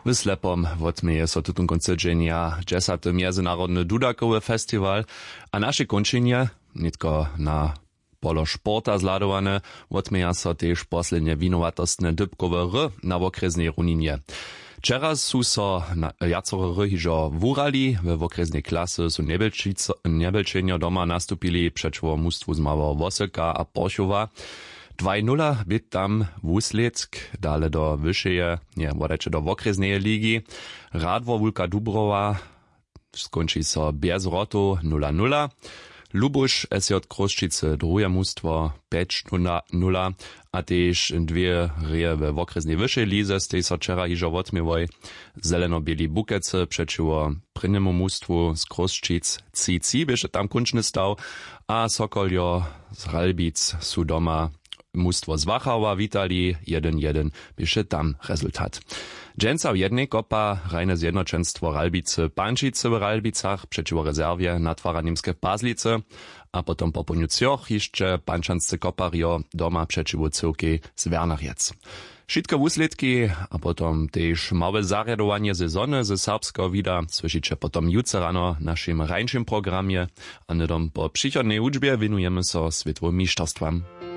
W Slepom wotmieje so tutun konce dźenja 10. Międzynarodny dudakowy festiwal, a nasze kończenie, nitko na polo sporta zladowane, wotmieja so też poslednie winowatostne dybkowe R na okresnej runinie. Wczera su so jacore R hižo wurali, w okresnej klasy su Nebelčenjo doma nastupili przeciwko mustwu z Małego Woselka a Porchowa. 2-0 byt tam Wusleck, dale do wyższej, wodeče do okresnej ligi. Radwo Wulka Dubrowa skończy so bez rotu 0-0. Lubusz SJ Kroszczyce drugie mustwo 5-0, a też dwie reje w okresnej wyższej lidze z tej so wczera hižo wotmiewoj. Zeleno-bieli Bukece przeciwko prynemu mustwu z Kroszczyc CC, bysze tam kunczny stał, a Sokoljo z Ralbic su doma mustwo z Wachauer witali 1-1, byše tam rezultat. Dżęca w jednej kopa rajne zjednoczeństwo Ralbice Pančice w Ralbicach przeciwko rezerwie natwara niemskie Pazlice, a potom po poniucjoch jeszcze pančanscy kopario doma przeciwko cyłki z Werneriec. Wszystkie wusledki, a potom też małe zarjadowanie sezony ze serbskiego wida słyszycie potom jutro rano naszym rańszym programie, a nedom po przychodnej uczbie winujemy so światowym mistrzostwom.